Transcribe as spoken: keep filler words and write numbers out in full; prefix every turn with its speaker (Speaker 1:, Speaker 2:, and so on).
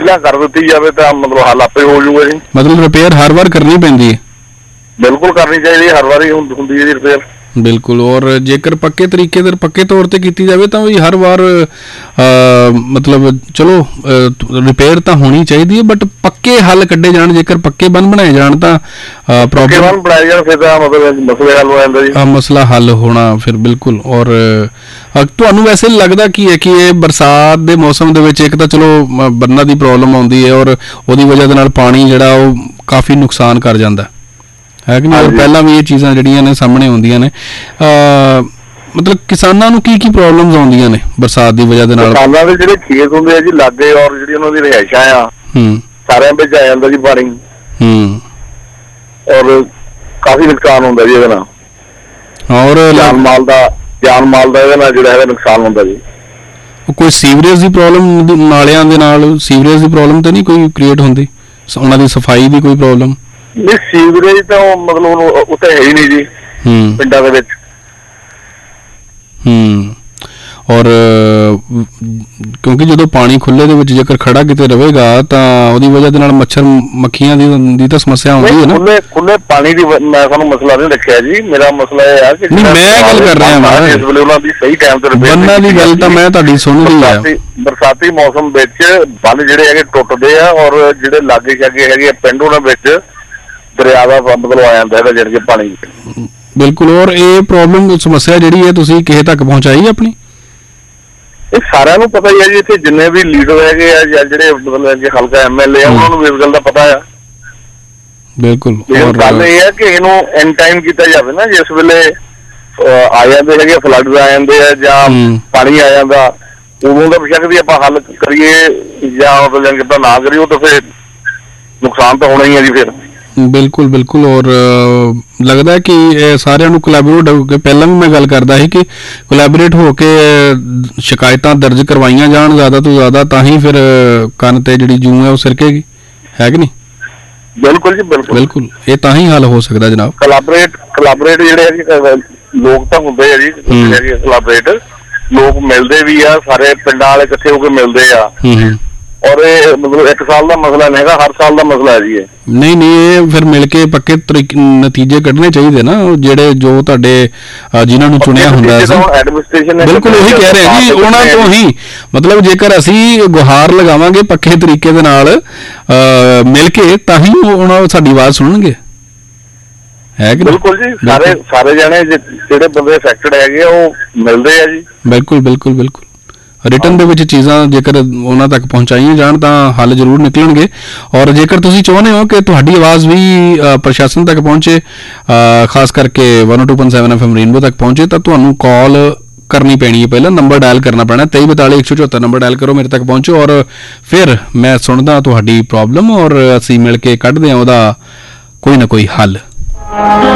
Speaker 1: ਪਹਿਲਾਂ ਕਰ ਦਿੱਤੀ ਜਾਵੇ ਤਾਂ ਮਤਲਬ ਹੱਲ ਆਪੇ ਹੋ ਜਾਊਗਾ ਜੀ।
Speaker 2: ਮਤਲਬ ਰਿਪੇਅਰ ਹਰ ਵਾਰ ਕਰਨੀ ਪੈਂਦੀ ਹੈ?
Speaker 1: ਬਿਲਕੁਲ ਕਰਨੀ ਚਾਹੀਦੀ ਹੈ, ਹਰ ਵਾਰੀ ਹੁੰਦੀ ਹੈ ਜੀ ਰਿਪੇਅਰ।
Speaker 2: ਬਿਲਕੁਲ। ਔਰ ਜੇਕਰ ਪੱਕੇ ਤਰੀਕੇ ਦੇ ਪੱਕੇ ਤੌਰ 'ਤੇ ਕੀਤੀ ਜਾਵੇ ਤਾਂ ਵੀ ਹਰ ਵਾਰ ਮਤਲਬ ਚਲੋ ਰਿਪੇਅਰ ਤਾਂ ਹੋਣੀ ਚਾਹੀਦੀ ਹੈ, ਬਟ ਪੱਕੇ ਹੱਲ ਕੱਢੇ ਜਾਣ, ਜੇਕਰ ਪੱਕੇ ਬੰਨ ਬਣਾਏ ਜਾਣ ਤਾਂ
Speaker 1: ਪ੍ਰੋਬਲਮ ਬਣਾਏ ਜਾਣ ਫਿਰ ਤਾਂ ਮਤਲਬ ਮਸਲੇ ਹੱਲ ਹੋ ਜਾਂਦਾ ਜੀ।
Speaker 2: ਮਸਲਾ ਹੱਲ ਹੋਣਾ ਫਿਰ ਬਿਲਕੁਲ। ਔਰ ਤੁਹਾਨੂੰ ਵੈਸੇ ਲੱਗਦਾ ਕੀ ਹੈ ਕਿ ਇਹ ਬਰਸਾਤ ਦੇ ਮੌਸਮ ਦੇ ਵਿੱਚ ਇੱਕ ਤਾਂ ਚਲੋ ਬੰਨਾਂ ਦੀ ਪ੍ਰੋਬਲਮ ਆਉਂਦੀ ਹੈ ਔਰ ਉਹਦੀ ਵਜ੍ਹਾ ਦੇ ਨਾਲ ਪਾਣੀ ਜਿਹੜਾ ਉਹ ਕਾਫੀ ਨੁਕਸਾਨ ਕਰ ਜਾਂਦਾ ਹੈ ਕਿ ਨਹੀਂ? ਔਰ ਪਹਿਲਾਂ ਵੀ ਇਹ ਚੀਜ਼ਾਂ ਜਿਹੜੀਆਂ ਨੇ ਸਾਹਮਣੇ ਆਉਂਦੀਆਂ ਨੇ, ਮਤਲਬ ਕਿਸਾਨਾਂ ਨੂੰ ਕੀ ਕੀ ਪ੍ਰੋਬਲਮਸ ਆਉਂਦੀਆਂ ਨੇ ਬਰਸਾਤ ਦੀ ਵਜ੍ਹਾ ਦੇ ਨਾਲ?
Speaker 1: ਕਿਸਾਨਾਂ ਦੇ ਜਿਹੜੇ ਖੇਤ ਹੁੰਦੇ ਆ ਜੀ ਲਾਗੇ ਔਰ ਜਿਹੜੀ ਉਹਨਾਂ ਦੀ ਰਿਹਾਇਸ਼ਾਂ ਆ ਸਾਰਿਆਂ ਵਿੱਚ ਆ ਜਾਂਦਾ ਜੀ ਪਾਣੀ,
Speaker 2: ਹੂੰ
Speaker 1: ਔਰ ਕਾਫੀ ਨੁਕਸਾਨ ਹੁੰਦਾ ਜੀ ਇਹਦੇ ਨਾਲ। ਔਰ ਜਾਨ ਮਾਲ ਦਾ ਜਾਨ ਮਾਲ ਦਾ ਇਹਦੇ ਨਾਲ ਜਿਹੜਾ ਹੈਗਾ ਨੁਕਸਾਨ ਹੁੰਦਾ ਜੀ।
Speaker 2: ਕੋਈ ਸੀਵਰੇਜ ਦੀ ਪ੍ਰੋਬਲਮ, ਨਾਲਿਆਂ ਦੇ ਨਾਲ ਸੀਵਰੇਜ ਦੀ ਪ੍ਰੋਬਲਮ ਤਾਂ ਨਹੀਂ ਕੋਈ ਕ੍ਰੀਏਟ ਹੁੰਦੀ, ਉਹਨਾਂ ਦੀ ਸਫਾਈ ਦੀ ਕੋਈ ਪ੍ਰੋਬਲਮ?
Speaker 1: ਨਹੀਂ, ਸੀਵਰੇਜ ਤਾਂ ਮਤਲਬ ਉੱਥੇ ਹੈ ਹੀ ਨਹੀਂ ਜੀ ਪਿੰਡਾਂ ਦੇ ਵਿੱਚ।
Speaker 2: ਹੂੰ। ਔਰ ਕਿਉਂਕਿ ਜਦੋਂ ਪਾਣੀ ਖੁੱਲੇ ਦੇ ਵਿੱਚ ਜੇਕਰ ਖੜਾ ਕਿਤੇ ਰਹੇਗਾ ਤਾਂ ਉਹਦੀ ਵਜ੍ਹਾ ਦੇ ਨਾਲ ਮੱਛਰ ਮੱਖੀਆਂ ਦੀ ਦੀ ਤਾਂ ਸਮੱਸਿਆ ਆਉਂਦੀ ਹੈ ਨਾ। ਖੁੱਲੇ
Speaker 1: ਖੁੱਲੇ ਪਾਣੀ ਦੀ ਮੈਂ ਤੁਹਾਨੂੰ ਮਸਲਾ ਨਹੀਂ ਰੱਖਿਆ ਜੀ, ਮੇਰਾ ਮਸਲਾ ਇਹ ਆ ਕਿ
Speaker 2: ਨਹੀਂ, ਮੈਂ ਗੱਲ ਕਰ ਰਿਹਾ ਹਾਂ
Speaker 1: ਇਸ ਵੇਲੇ ਉਹਨਾਂ ਦੀ ਸਹੀ ਟਾਈਮ ਤੇ
Speaker 2: ਬੰਨਾਂ ਦੀ ਗੱਲ ਤਾਂ ਮੈਂ ਤੁਹਾਡੀ ਸੁਣ ਰਹੀ ਆ।
Speaker 1: ਬਰਸਾਤੀ ਮੌਸਮ ਵਿੱਚ ਬੰਨ ਜਿਹੜੇ ਹੈਗੇ ਟੁੱਟਦੇ ਆ ਔਰ ਜਿਹੜੇ ਲਾਗੇ ਛਾਗੇ ਹੈਗੇ ਪਿੰਡ ਉਹਨਾਂ ਵਿੱਚ ਦਰਿਆ ਦਾ ਮਤਲਬ ਆ ਜਾਂਦਾ ਹੈਗਾ ਜਿਹੜੇ ਪਾਣੀ।
Speaker 2: ਬਿਲਕੁਲ। ਔਰ ਇਹ ਪ੍ਰੋਬਲਮ ਸਮੱਸਿਆ ਜਿਹੜੀ ਹੈ ਤੁਸੀਂ ਕਿਸੇ ਤੱਕ ਪਹੁੰਚਾਈ ਆਪਣੀ?
Speaker 1: ਇਹ ਸਾਰਿਆਂ ਨੂੰ ਪਤਾ ਹੀ ਹੈ ਜੀ, ਇੱਥੇ ਜਿੰਨੇ ਵੀ ਲੀਡਰ ਹੈਗੇ ਆ ਜਾਂ ਜਿਹੜੇ ਮਤਲਬ ਕਿ ਹਲਕਾ ਐਮ ਐਲ ਏ ਆ ਉਹਨਾਂ ਨੂੰ ਇਸ ਗੱਲ ਦਾ ਪਤਾ ਆ।
Speaker 2: ਬਿਲਕੁਲ।
Speaker 1: ਗੱਲ ਇਹ ਹੈ ਕਿ ਇਹਨੂੰ ਇਨ ਟਾਈਮ ਕੀਤਾ ਜਾਵੇ ਨਾ, ਜਿਸ ਵੇਲੇ ਆ ਜਾਂਦੇ ਹੈਗੇ ਫਲੱਡ ਆ ਜਾਂਦੇ ਆ ਜਾਂ ਪਾਣੀ ਆ ਜਾਂਦਾ, ਉਦੋਂ ਦਾ ਬੇਸ਼ੱਕ ਵੀ ਆਪਾਂ ਹੱਲ ਕਰੀਏ ਜਾਂ ਮਤਲਬ ਨਾ ਕਰੀਏ ਤਾਂ ਫਿਰ ਨੁਕਸਾਨ ਤਾਂ ਹੋਣਾ ਹੀ ਹੈ ਜੀ ਫਿਰ।
Speaker 2: ਬਿਲਕੁਲ ਬਿਲਕੁਲ। ਔਰ ਲੱਗਦਾ ਕਿ ਇਹ ਸਾਰਿਆਂ ਨੂੰ ਕੋਲੈਬੋਰੇਟ ਹੋ ਕੇ, ਪਹਿਲਾਂ ਵੀ ਮੈਂ ਗੱਲ ਕਰਦਾ ਸੀ ਕਿ ਕੋਲੈਬੋਰੇਟ ਹੋ ਕੇ ਸ਼ਿਕਾਇਤਾਂ ਦਰਜ ਕਰਵਾਈਆਂ ਜਾਣ ਜ਼ਿਆਦਾ ਤੋਂ ਜ਼ਿਆਦਾ, ਤਾਂ ਹੀ ਫਿਰ ਕੰਨ ਤੇ ਜਿਹੜੀ ਜੂੰ ਹੈ ਉਹ ਸਿਰਕੇਗੀ, ਹੈ ਕਿ ਨਹੀਂ?
Speaker 1: ਬਿਲਕੁਲ ਜੀ ਬਿਲਕੁਲ
Speaker 2: ਬਿਲਕੁਲ। ਇਹ ਤਾਂ ਹੀ ਹੱਲ ਹੋ ਸਕਦਾ ਜਨਾਬ।
Speaker 1: ਕੋਲੈਬੋਰੇਟ ਕੋਲੈਬੋਰੇਟ ਜਿਹੜੇ ਹੈ ਲੋਕ ਤਾਂ ਹੁੰਦੇ ਆ ਜੀ, ਕੋਲੈਬੋਰੇਟ ਲੋਕ ਮਿਲਦੇ ਵੀ ਆ, ਸਾਰੇ ਪਿੰਡਾਂ ਵਾਲੇ ਇਕੱਠੇ ਹੋ ਕੇ ਮਿਲਦੇ ਆ। ਔਰ ਇਹ ਮਤਲਬ ਇੱਕ ਸਾਲ ਦਾ ਮਸਲਾ ਨਹੀਂ ਹੈਗਾ, ਹਰ ਸਾਲ ਦਾ ਮਸਲਾ ਹੈ ਜੀ ਇਹ। ਨਹੀਂ ਨਹੀਂ, ਇਹ ਫਿਰ ਮਿਲ ਕੇ ਪੱਕੇ ਤਰੀਕੇ ਨਤੀਜੇ ਕੱਢਣੇ ਚਾਹੀਦੇ ਨਾ, ਜਿਹੜੇ ਜੋ ਤੁਹਾਡੇ ਜਿਨ੍ਹਾਂ ਨੂੰ ਚੁਣਿਆ ਹੁੰਦਾ ਸੀ। ਬਿਲਕੁਲ ਉਹੀ ਕਹਿ ਰਹੇ ਜੀ, ਉਹਨਾਂ ਤੋਂ ਹੀ ਮਤਲਬ ਜੇਕਰ ਅਸੀਂ ਗੁਹਾਰ ਲਗਾਵਾਂਗੇ ਪੱਕੇ ਤਰੀਕੇ ਦੇ ਨਾਲ ਮਿਲ ਕੇ, ਤਾਂ ਹੀ ਉਹਨਾਂ ਸਾਡੀ ਆਵਾਜ਼ ਸੁਣਨਗੇ, ਹੈ ਕਿ? ਬਿਲਕੁਲ ਜੀ। ਸਾਰੇ ਸਾਰੇ ਜਾਣੇ ਜਿਹੜੇ ਬੰਦੇ ਅਫੈਕਟਡ ਹੈਗੇ ਉਹ ਮਿਲਦੇ ਆ ਜੀ। ਬਿਲਕੁਲ ਬਿਲਕੁਲ ਬਿਲਕੁਲ। ਰਿਟਨ ਦੇ ਵਿੱਚ ਚੀਜ਼ਾਂ ਜੇਕਰ ਉਹਨਾਂ ਤੱਕ ਪਹੁੰਚਾਈਆਂ ਜਾਣ ਤਾਂ ਹੱਲ ਜ਼ਰੂਰ ਨਿਕਲਣਗੇ। ਔਰ ਜੇਕਰ ਤੁਸੀਂ ਚਾਹੁੰਦੇ ਹੋ ਕਿ ਤੁਹਾਡੀ ਆਵਾਜ਼ ਵੀ ਪ੍ਰਸ਼ਾਸਨ ਤੱਕ ਪਹੁੰਚੇ, ਖਾਸ ਕਰਕੇ one O to point seven F M rainbow ਤੱਕ ਪਹੁੰਚੇ, ਤਾਂ ਤੁਹਾਨੂੰ ਕਾਲ ਕਰਨੀ ਪੈਣੀ ਹੈ। ਪਹਿਲਾਂ ਨੰਬਰ ਡਾਇਲ ਕਰਨਾ ਪੈਣਾ, ਤੇਈ ਬਤਾਲੀ ਇੱਕ ਸੌ ਚੁਹੱਤਰ ਨੰਬਰ ਡਾਇਲ ਕਰੋ, ਮੇਰੇ ਤੱਕ ਪਹੁੰਚੋ ਔਰ ਫਿਰ ਮੈਂ ਸੁਣਦਾ ਤੁਹਾਡੀ ਪ੍ਰੋਬਲਮ ਔਰ ਅਸੀਂ ਮਿਲ ਕੇ ਕੱਢਦੇ ਹਾਂ ਉਹਦਾ ਕੋਈ ਨਾ ਕੋਈ ਹੱਲ।